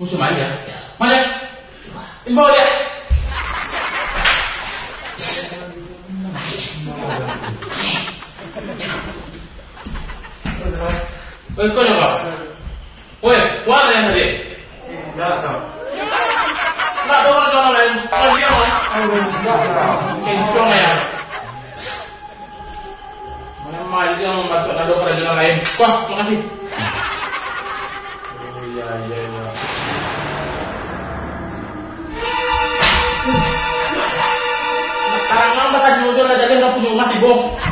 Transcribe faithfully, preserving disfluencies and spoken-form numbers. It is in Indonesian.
Sumaya. Mana? Imbaw dia. Oi, kau apa? Oi, mana yang tadi? Enggak tahu. Enggak tahu orang orang lain. Orang dia mana? Enggak tahu. Kencong ya. Mana mah dia membantu ada orang dengan lain. Wah, makasih. Oh iya iya iya. Sekarang mama tadi muncul aja dia nggak punya masih bohong.